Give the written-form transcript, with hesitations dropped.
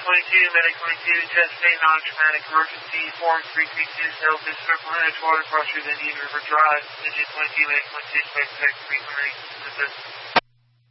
Medic 22, chest pain, non-traumatic emergency, form 332, self is circling water pressure than Eagle River Drive, engine 22, Medic 22, expect frequently,